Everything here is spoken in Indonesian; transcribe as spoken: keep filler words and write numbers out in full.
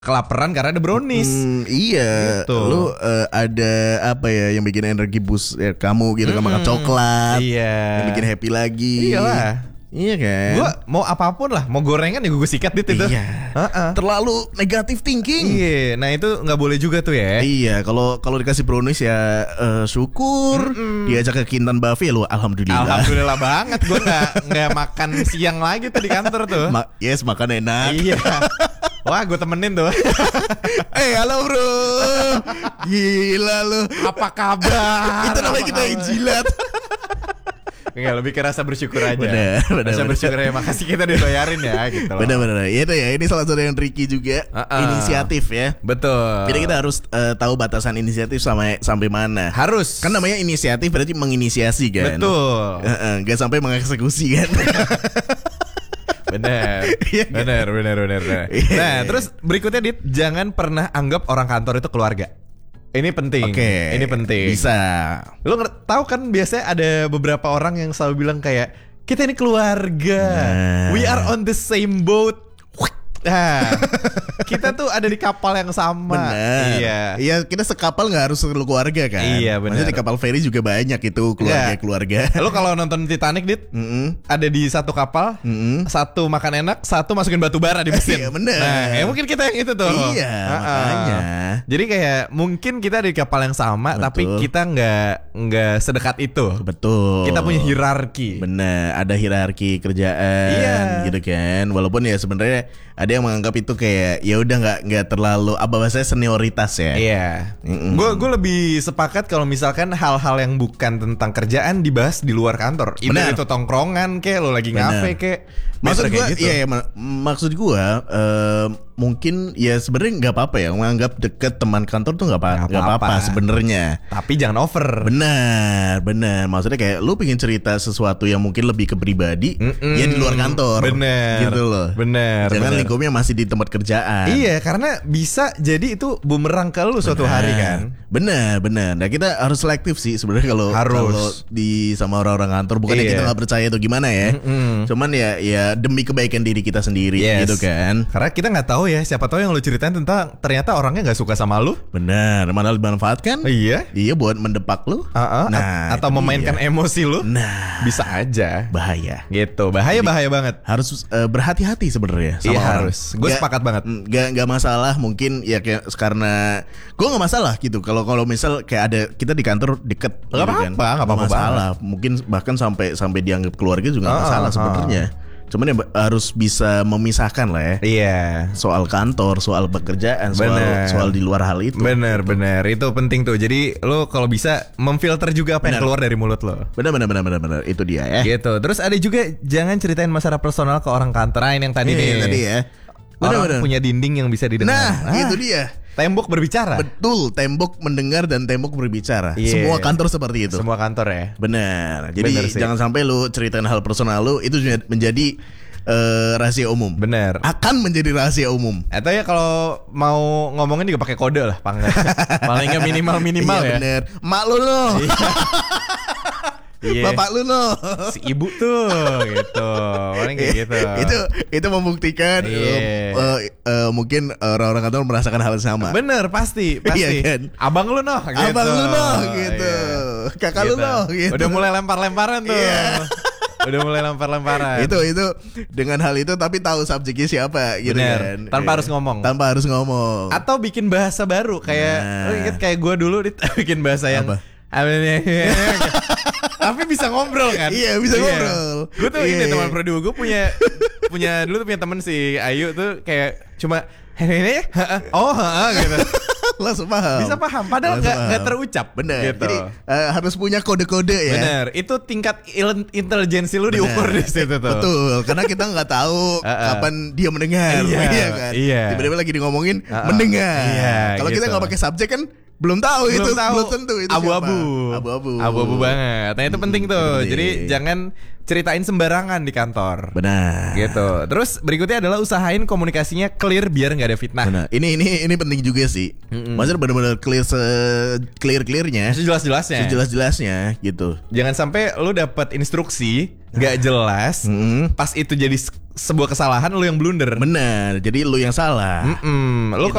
kelaparan karena ada brownies. Hmm, iya. Gitu. Lu uh, ada apa ya yang bikin energi boost ya, kamu gitu kan, Mm-mm. makan coklat. Iya. Yang bikin happy lagi. Iyalah. Iya kan. Gue mau apapun lah, mau gorengan ya gue sikat dit itu. Iya. Uh-uh. Terlalu negatif thinking. Iya, nah itu nggak boleh juga tuh ya. Iya, kalau kalau dikasih brownies ya uh, syukur. Mm-mm. Diajak ke Kintan Buffet lu alhamdulillah. Alhamdulillah banget, gue nggak nggak makan siang lagi tuh di kantor tuh. Ma- yes, makan enak. Iya. Wah, gue temenin tuh. Eh, halo bro. Gila lu. Apa kabar? Itu namanya Apa kita kabar? jilat. Enggak, lebih ke rasa bersyukur aja. Bener, bener, Rasa bener. bersyukur ya, makasih kita dibayarin ya gitu loh. Benar-benar. Ya itu ya, ini salah satu yang tricky juga. Uh-uh. Inisiatif ya. Betul. Jadi kita harus uh, tahu batasan inisiatif sampai sampai mana. Harus. Kan namanya inisiatif berarti menginisiasi kan. Betul. Uh-uh, gak sampai mengeksekusi kan. Bener. Iya kan? Bener, bener, bener, bener. Iya. Nah, terus berikutnya Dit, jangan pernah anggap orang kantor itu keluarga. Ini penting. Oke. Ini penting. Bisa. Lo nggak tahu kan biasanya ada beberapa orang yang selalu bilang kayak kita ini keluarga. Nah. We are on the same boat. Nah, kita tuh ada di kapal yang sama. Benar. Iya. Iya, kita sekapal nggak harus keluarga kan. Iya, benar. Maksudnya di kapal feri juga banyak itu keluarga-keluarga. Lo kalau nonton Titanic Dit, Mm-mm. ada di satu kapal, Mm-mm. satu makan enak, satu masukin batu bara di mesin. Iya, bener. Nah, ya mungkin kita yang itu tuh. Iya, Ha-ha. makanya. Jadi kayak mungkin kita ada di kapal yang sama, Betul. tapi kita nggak nggak sedekat itu. Betul. Kita punya hierarki. Bener, ada hierarki kerjaan Iya. gitu kan. Walaupun ya sebenarnya ada yang menganggap itu kayak ya udah nggak nggak terlalu apa bahasanya senioritas ya. Iya. Mm-mm. Gue gue lebih sepakat kalau misalkan hal-hal yang bukan tentang kerjaan dibahas di luar kantor. Itu Benar. itu tongkrongan kayak lo lagi Benar. ngafe kayak. Maksud Biasa gue, kayak gitu. iya, iya, mak- maksud gue eh, mungkin ya sebenarnya nggak apa-apa ya menganggap deket teman kantor tuh nggak apa Nggak nggak apa-apa apa-apa. sebenarnya. Tapi jangan over. Benar, benar. Maksudnya kayak lu pengen cerita sesuatu yang mungkin lebih ke pribadi, Mm-mm. ya di luar kantor. Bener. Gitu loh. Bener, Jangan bener. lingkupnya masih di tempat kerjaan. Iya, karena bisa jadi itu bumerang ke lu suatu Benar. hari kan. Benar, benar. Nah kita harus selektif sih sebenarnya kalau Harus. kalau di sama orang-orang kantor. Bukannya Iya. kita nggak percaya atau gimana ya. Mm-mm. Cuman ya ya demi kebaikan diri kita sendiri Yes. gitu kan. Karena kita nggak tahu ya, siapa tahu yang lu ceritain tentang ternyata orangnya nggak suka sama lu. Benar, mana dimanfaatkan? Iya. Iya buat mendepak lu. Uh-uh, Nah, atau itu memainkan dia. emosi lu. Nah, Bisa aja. bahaya. Gitu. Bahaya bahaya banget. Harus eh, berhati-hati sebenarnya sama Iya, orang. harus. Gue Nggak- sepakat banget. mm, Nggak nggak masalah mungkin ya kayak karena gue nggak masalah gitu. Kalau kalau misal kayak ada kita di kantor deket. Nggak apa-apa, nggak apa-apa masalah. Mungkin bahkan sampai sampai dianggap keluarga juga nggak Ah, masalah ah, sebenarnya. Cuman ya ba- harus bisa memisahkan lah ya. Iya. Soal kantor, soal pekerjaan, soal Bener. soal di luar hal itu. Bener bener itu penting tuh. Jadi lo kalau bisa memfilter juga apa yang Bener. keluar dari mulut lo. Benar benar benar benar benar itu dia ya. Gitu. Terus ada juga jangan ceritain masalah personal ke orang kantor. Nah, ini yang tadi Ini nih. tadi ya. Benar Orang benar. punya dinding yang bisa didengar. Nah, Ah, itu dia. Tembok berbicara. Betul, tembok mendengar dan tembok berbicara. Iya. Semua kantor seperti itu. Semua kantor ya. Benar. Jadi Bener sih. jangan sampai lu ceritain hal personal lu itu juga menjadi eh, rahasia umum. Bener. Akan menjadi rahasia umum. Atau ya kalau mau ngomongin juga pakai kode lah, pangkat. Paling nggak minimal minimal Iya ya. bener. Mak lu no. Iya. Bapak lu no. Si ibu tuh gitu. Paling kayak gitu. itu itu membuktikan Iya. eh, eh, eh, mungkin orang-orang kantor merasakan hal yang sama. Bener, pasti, pasti. Iya kan? Abang lu noh gitu. Abang lu no gitu. Iya. Kakak lu no gitu. Udah mulai lempar-lemparan tuh. Iya. Udah mulai lempar-lemparan. itu itu dengan hal itu tapi tahu subjeknya siapa gitu Bener. kan. Tanpa Iya. harus ngomong. Tanpa harus ngomong. Atau bikin bahasa baru kayak Nah. lu inget kayak gue dulu Dit, bikin bahasa yang Apa? tapi bisa ngobrol kan? Iya, bisa ngobrol. Gue tuh Iya. ini teman prodi gue punya punya dulu tuh punya temen si Ayu tuh kayak cuma hehehe oh ha gitu. Langsung paham. Bisa paham padahal Langsung nggak paham. nggak terucap. Bener. Gitu. Jadi eh, harus punya kode-kode ya. Bener, itu tingkat il- intelijensi lu Bener. diukur di situ tuh. Betul, karena kita nggak tahu Uh-uh. kapan dia mendengar, Iya, kan. iya. Tiba-tiba lagi di ngomongin Uh-uh. mendengar. Iya, Kalau kita gitu. nggak pakai subjek kan belum tahu Belum itu, tahu. belum tentu itu Abu-abu. siapa. Abu-abu. Abu-abu banget. Nah, itu penting tuh. penting. Jadi jangan ceritain sembarangan di kantor. Benar. Gitu. Terus berikutnya adalah usahain komunikasinya clear biar nggak ada fitnah. Benar. Ini ini ini penting juga sih. Mm-mm. Maksudnya benar-benar clear se clear clearnya, Sejelas-jelasnya. sejelas-jelasnya gitu. Jangan sampai lu dapat instruksi nggak jelas. Mm-mm. Pas itu jadi se- sebuah kesalahan lu yang blunder. Bener, jadi lu yang salah. Mm-mm. Lu Gitu.